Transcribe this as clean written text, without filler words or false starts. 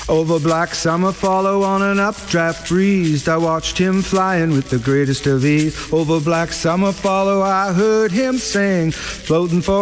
Over black summer fallow on an updraft breeze, I watched him flying with the greatest of ease. Over black summer fallow I heard him sing, floating for